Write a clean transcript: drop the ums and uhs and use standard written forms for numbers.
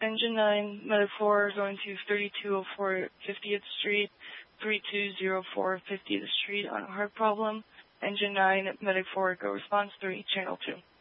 Engine 9, Medic 4 going to 3204 50th Street, 3204 50th Street on a heart problem. Engine 9, Medic 4, go response 3, channel 2.